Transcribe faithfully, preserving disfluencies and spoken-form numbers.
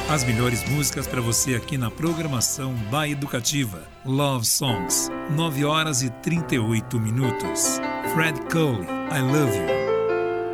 As melhores músicas para você aqui na programação da Educativa. Love Songs, nove horas e trinta e oito minutos. Fred Coulee, I Love You.